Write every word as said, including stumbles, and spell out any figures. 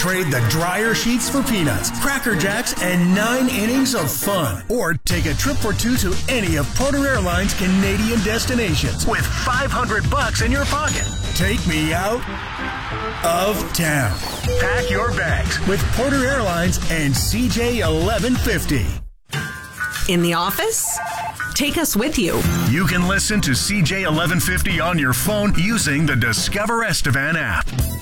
Trade the dryer sheets for peanuts, Cracker Jacks, and nine innings of fun. Or take a trip or two to any of Porter Airlines' Canadian destinations with five hundred bucks in your pocket. Take me out of town. Pack your bags with Porter Airlines and C J eleven fifty. In the office? Take us with you. You can listen to C J eleven fifty on your phone using the Discover Estevan app.